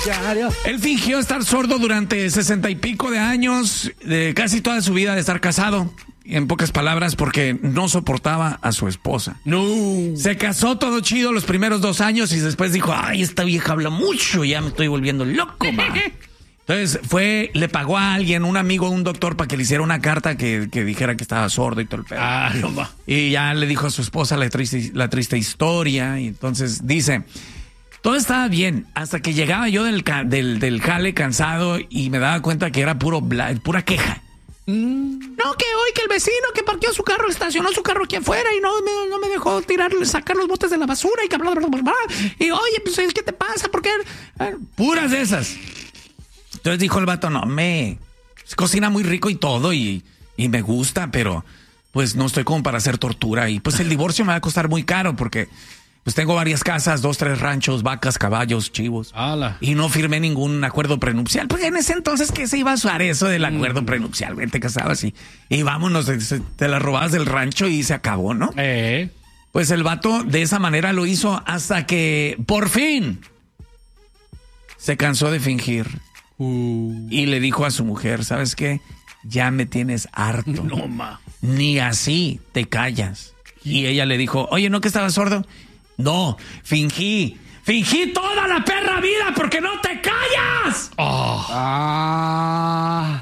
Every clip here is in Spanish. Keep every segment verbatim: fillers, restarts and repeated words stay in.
Ya, adiós. Él fingió estar sordo durante sesenta y pico de años, de casi toda su vida de estar casado. En pocas palabras, porque no soportaba a su esposa. No. Se casó todo chido los primeros dos años y después dijo, ay, esta vieja habla mucho, ya me estoy volviendo loco, ma. Entonces fue, le pagó a alguien, un amigo, un doctor, para que le hiciera una carta que, que dijera que estaba sordo y todo el pedo. Ah, no va. Y ya le dijo a su esposa la triste, la triste historia. Y entonces dice, todo estaba bien hasta que llegaba yo del, del, del jale cansado y me daba cuenta que era puro bla, pura queja. Mm. No, que hoy que el vecino que parqueó su carro, estacionó su carro aquí afuera y no me, no me dejó tirar, sacar los botes de la basura y que bla, bla, bla, bla. Y oye, pues, ¿qué te pasa? ¿Por qué? Puras de esas. Entonces dijo el vato, no, me cocina muy rico y todo y, y me gusta, pero pues no estoy como para hacer tortura. Y pues el divorcio me va a costar muy caro porque pues tengo varias casas, dos, tres ranchos, vacas, caballos, chivos. ¡Hala! Y no firmé ningún acuerdo prenupcial. Porque en ese entonces, ¿qué se iba a usar eso del acuerdo mm. prenupcial? Te casabas y, y vámonos, te la robabas del rancho y se acabó, ¿no? Eh. Pues el vato de esa manera lo hizo hasta que, por fin, se cansó de fingir. Uh. Y le dijo a su mujer, ¿sabes qué? Ya me tienes harto. No, ma. Ni así te callas. Y ella le dijo, oye, ¿no que estabas sordo? No, fingí. Fingí toda la perra vida porque no te callas. Oh. Ah.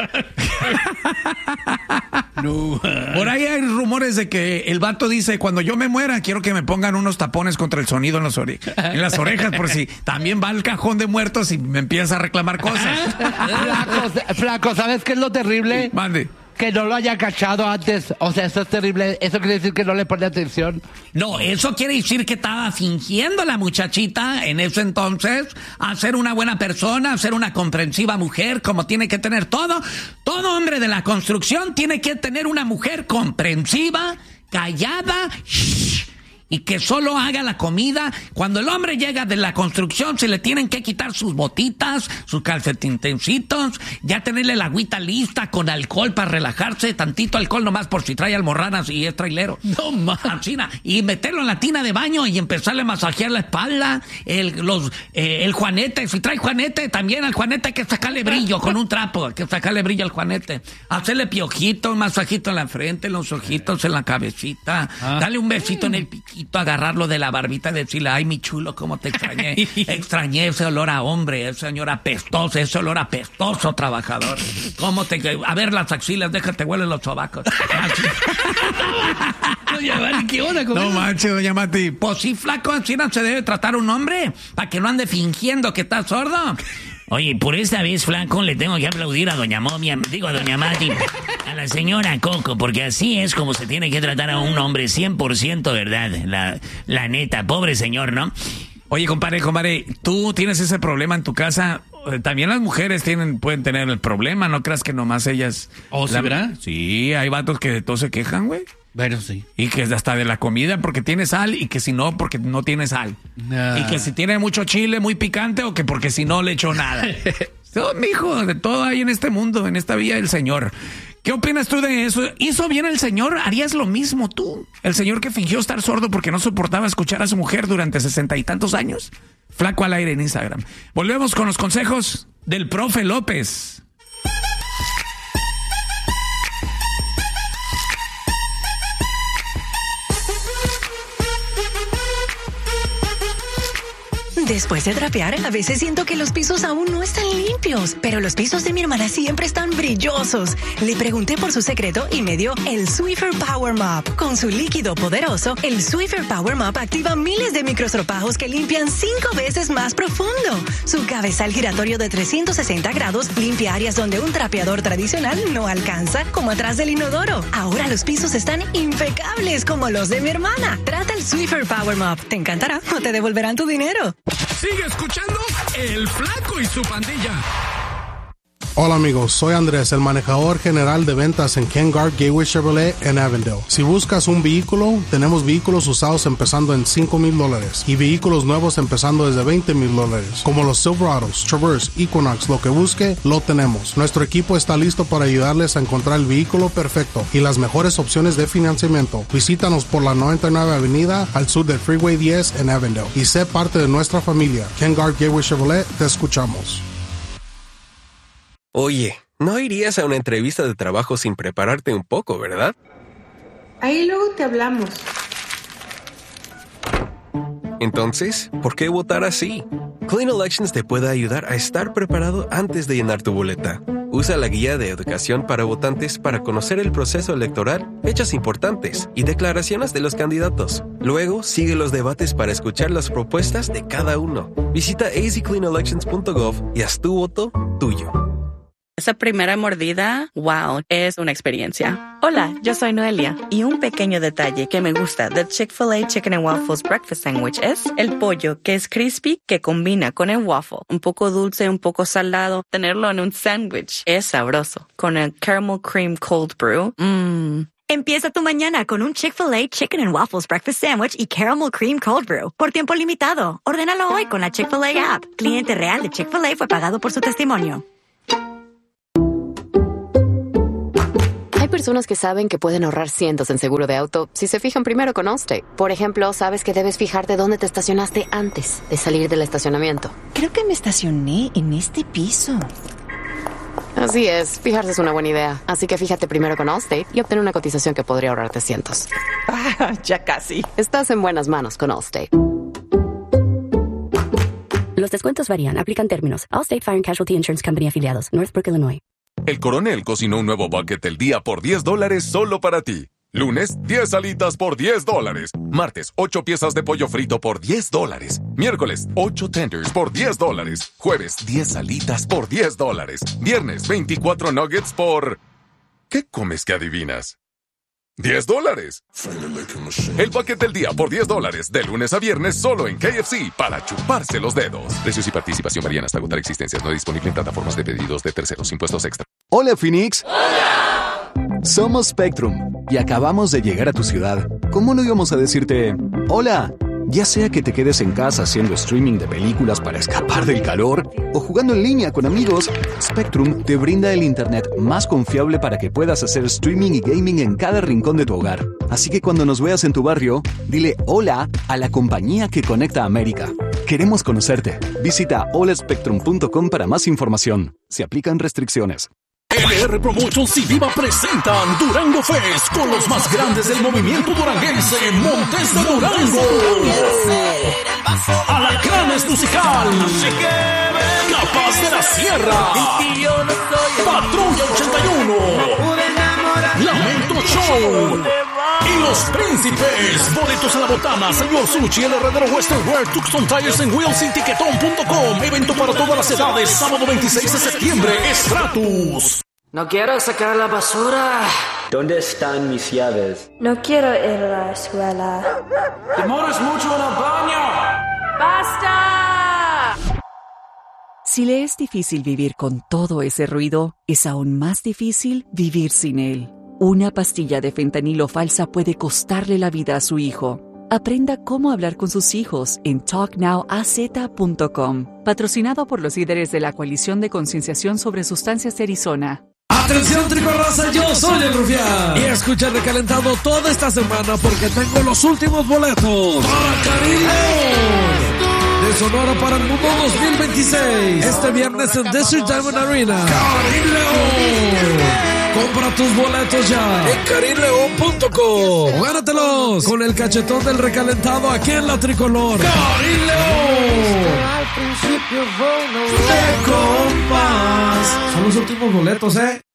No. Por ahí hay rumores de que el vato dice, cuando yo me muera, quiero que me pongan unos tapones contra el sonido en, los ore- en las orejas, por si también va al cajón de muertos y me empieza a reclamar cosas. Flaco, flaco, ¿sabes qué es lo terrible? Mande. Que no lo haya cachado antes. O sea, eso es terrible. Eso quiere decir que no le pone atención. No, eso quiere decir que estaba fingiendo la muchachita en ese entonces a ser una buena persona, a ser una comprensiva mujer, como tiene que tener todo. Todo hombre de la construcción tiene que tener una mujer comprensiva, callada, shh, y que solo haga la comida. Cuando el hombre llega de la construcción, se le tienen que quitar sus botitas, sus calcetincitos, ya tenerle la agüita lista con alcohol para relajarse, tantito alcohol nomás por si trae almorranas y es trailero. No más. Y meterlo en la tina de baño y empezarle a masajear la espalda, el, los, eh, el juanete, si trae juanete, también al juanete hay que sacarle brillo con un trapo, hay que sacarle brillo al juanete. Hacerle piojito, un masajito en la frente, en los ojitos, en la cabecita, ah. Dale un besito en el piquito, agarrarlo de la barbita y decirle, ay, mi chulo, cómo te extrañé. Extrañé ese olor a hombre, ese señor apestoso, ese olor apestoso, trabajador. Cómo te... A ver las axilas, déjate huelen los sobacos. Doña Mati, ¿qué onda con No eso? manches, doña Mati. Pues sí, flaco, así no se debe tratar un hombre, para que no ande fingiendo que está sordo. Oye, por esta vez, flaco, le tengo que aplaudir a doña Momia, digo a doña Mati, a la señora Coco, porque así es como se tiene que tratar a un hombre cien por ciento, ¿verdad? La, la neta, pobre señor, ¿no? Oye, compadre, compadre, tú tienes ese problema en tu casa. También las mujeres tienen, pueden tener el problema, ¿no creas que nomás ellas... ¿Oh, sí, la... verdad? Sí, hay vatos que de todo se quejan, güey. Bueno, sí. Y que hasta de la comida porque tiene sal y que si no porque no tiene sal. Ah. Y que si tiene mucho chile muy picante o que porque si no le echó nada. No, mijo, de todo hay en este mundo, en esta vida del Señor. ¿Qué opinas tú de eso? ¿Hizo bien el Señor? ¿Harías lo mismo tú? El Señor que fingió estar sordo porque no soportaba escuchar a su mujer durante sesenta y tantos años. Flaco al aire en Instagram. Volvemos con los consejos del profe López. Después de trapear, a veces siento que los pisos aún no están limpios, pero los pisos de mi hermana siempre están brillosos. Le pregunté por su secreto y me dio el Swiffer Power Mop. Con su líquido poderoso, el Swiffer Power Mop activa miles de microstropajos que limpian cinco veces más profundo. Su cabezal giratorio de trescientos sesenta grados limpia áreas donde un trapeador tradicional no alcanza, como atrás del inodoro. Ahora los pisos están impecables como los de mi hermana. Trata el Swiffer Power Mop. Te encantará o te devolverán tu dinero. Sigue escuchando El Flaco y su pandilla. Hola amigos, soy Andrés, el manejador general de ventas en Ken Garff Gateway Chevrolet en Avondale. Si buscas un vehículo, tenemos vehículos usados empezando en cinco mil dólares y vehículos nuevos empezando desde veinte mil dólares, como los Silverados, Traverse, Equinox, lo que busque, lo tenemos. Nuestro equipo está listo para ayudarles a encontrar el vehículo perfecto y las mejores opciones de financiamiento. Visítanos por la noventa y nueve Avenida al sur del Freeway diez en Avondale y sé parte de nuestra familia. Ken Garff Gateway Chevrolet, te escuchamos. Oye, no irías a una entrevista de trabajo sin prepararte un poco, ¿verdad? Ahí luego te hablamos. Entonces, ¿por qué votar así? Clean Elections te puede ayudar a estar preparado antes de llenar tu boleta. Usa la guía de educación para votantes para conocer el proceso electoral, fechas importantes y declaraciones de los candidatos. Luego, sigue los debates para escuchar las propuestas de cada uno. Visita a z clean elections punto gov y haz tu voto tuyo. Esa primera mordida, wow, es una experiencia. Hola, yo soy Noelia. Y un pequeño detalle que me gusta del Chick-fil-A Chicken and Waffles Breakfast Sandwich es el pollo, que es crispy, que combina con el waffle. Un poco dulce, un poco salado. Tenerlo en un sándwich es sabroso. Con el Caramel Cream Cold Brew, mmm. Empieza tu mañana con un Chick-fil-A Chicken and Waffles Breakfast Sandwich y Caramel Cream Cold Brew. Por tiempo limitado. Ordénalo hoy con la Chick-fil-A app. Cliente real de Chick-fil-A fue pagado por su testimonio. Hay personas que saben que pueden ahorrar cientos en seguro de auto si se fijan primero con Allstate. Por ejemplo, sabes que debes fijarte dónde te estacionaste antes de salir del estacionamiento. Creo que me estacioné en este piso. Así es, fijarse es una buena idea. Así que fíjate primero con Allstate y obtén una cotización que podría ahorrarte cientos. Ah, ya casi. Estás en buenas manos con Allstate. Los descuentos varían, aplican términos. Allstate Fire and Casualty Insurance Company afiliados, Northbrook, Illinois. El Coronel cocinó un nuevo bucket del día por diez dólares solo para ti. Lunes, diez alitas por diez dólares. Martes, ocho piezas de pollo frito por diez dólares. Miércoles, ocho tenders por diez dólares. Jueves, diez alitas por diez dólares. Viernes, veinticuatro nuggets por... ¿Qué comes que adivinas? diez dólares. El paquete del día por diez dólares, de lunes a viernes, solo en K F C, para chuparse los dedos. Precios y participación varían hasta agotar existencias. No disponible en plataformas de pedidos de terceros. Impuestos extra. Hola, Phoenix. ¡Hola! Somos Spectrum y acabamos de llegar a tu ciudad. ¿Cómo no íbamos a decirte hola? Ya sea que te quedes en casa haciendo streaming de películas para escapar del calor o jugando en línea con amigos, Spectrum te brinda el internet más confiable para que puedas hacer streaming y gaming en cada rincón de tu hogar. Así que cuando nos veas en tu barrio, dile hola a la compañía que conecta a América. Queremos conocerte. Visita hola spectrum punto com para más información. Se aplican restricciones. L R Promotions y Viva presentan Durango Fest con los más grandes del movimiento duranguense, Montes de Durango. Alacranes Musical, Capaz de la Sierra, Patrulla ochenta y uno, Lamento Show y Los Príncipes. Boletos a la botana, Señor Sushi, el Herredero Western Wear, Tucson Tires en wheels y tiquetón punto com. Evento para todas las edades, sábado veintiséis de septiembre, Stratus. No quiero sacar la basura. ¿Dónde están mis llaves? No quiero ir a la escuela. Demoras mucho en el baño. ¡Basta! Si le es difícil vivir con todo ese ruido, es aún más difícil vivir sin él. Una pastilla de fentanilo falsa puede costarle la vida a su hijo. Aprenda cómo hablar con sus hijos en talk now a z punto com. Patrocinado por los líderes de la Coalición de Concienciación sobre Sustancias de Arizona. Atención, tricorraza, yo soy el Rufián. Y escucha Recalentado toda esta semana porque tengo los últimos boletos para Karim León de Sonora para el Mundo dos mil veintiséis. Este viernes en Desert Diamond Arena. Karim León. Compra tus boletos ya en karim león punto com. Gánatelos con el cachetón del Recalentado aquí en la Tricolor. Karim León. De compas. Son los últimos boletos, ¿eh?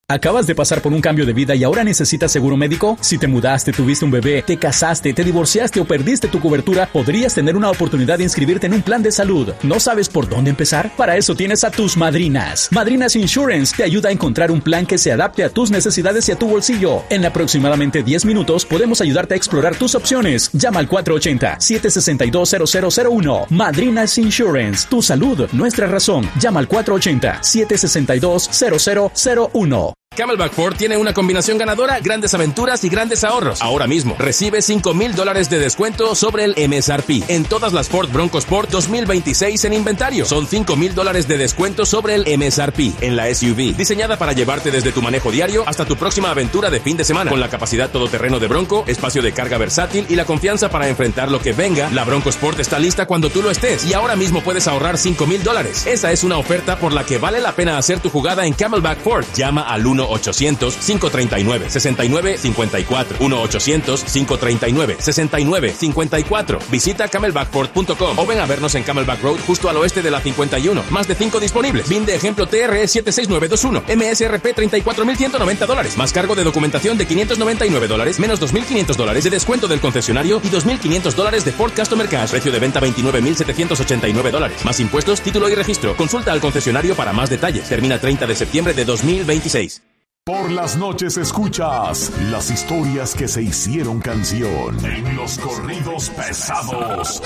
¿Acabas de pasar por un cambio de vida y ahora necesitas seguro médico? Si te mudaste, tuviste un bebé, te casaste, te divorciaste o perdiste tu cobertura, podrías tener una oportunidad de inscribirte en un plan de salud. ¿No sabes por dónde empezar? Para eso tienes a tus madrinas. Madrinas Insurance te ayuda a encontrar un plan que se adapte a tus necesidades y a tu bolsillo. En aproximadamente diez minutos podemos ayudarte a explorar tus opciones. Llama al cuatro ochenta, siete seis dos, cero cero cero uno. Madrinas Insurance. Tu salud, nuestra razón. Llama al cuatro ochenta, siete seis dos, cero cero cero uno. Camelback Ford tiene una combinación ganadora, grandes aventuras y grandes ahorros. Ahora mismo, recibe cinco mil dólares de descuento sobre el M S R P en todas las Ford Bronco Sport dos mil veintiséis en inventario. Son cinco mil dólares de descuento sobre el M S R P en la S U V, diseñada para llevarte desde tu manejo diario hasta tu próxima aventura de fin de semana. Con la capacidad todoterreno de Bronco, espacio de carga versátil y la confianza para enfrentar lo que venga, la Bronco Sport está lista cuando tú lo estés y ahora mismo puedes ahorrar cinco mil dólares. Esa es una oferta por la que vale la pena hacer tu jugada en Camelback Ford. Llama al uno ochocientos, cinco treinta y nueve, sesenta y nueve cincuenta y cuatro. uno ochocientos, cinco treinta y nueve, sesenta y nueve cincuenta y cuatro. Visita camelback ford punto com o ven a vernos en Camelback Road justo al oeste de la cincuenta y uno. Más de cinco disponibles. B I N de ejemplo T R E siete seis nueve dos uno. M S R P treinta y cuatro mil ciento noventa dólares. Más cargo de documentación de quinientos noventa y nueve dólares, menos dos mil quinientos dólares de descuento del concesionario y dos mil quinientos dólares de Ford Customer Cash. Precio de venta veintinueve mil setecientos ochenta y nueve dólares. Más impuestos, título y registro. Consulta al concesionario para más detalles. Termina treinta de septiembre de dos mil veintiséis. Por las noches escuchas las historias que se hicieron canción en los corridos pesados.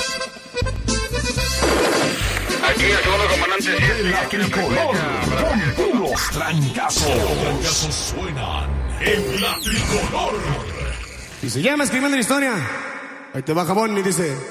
Aquí el segundo comandante. El tricolor con puros trancazos. Los trancazos suenan en la tricolor. Y se llama escribiendo la historia. Ahí te va Jabón y dice...